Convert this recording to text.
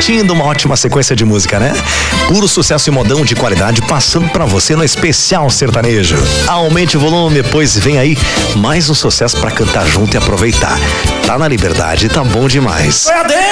curtindo uma ótima sequência de música, né? Puro sucesso e modão de qualidade passando pra você no especial sertanejo. Aumente o volume, pois vem aí mais um sucesso pra cantar junto e aproveitar. Tá na Liberdade, tá bom demais.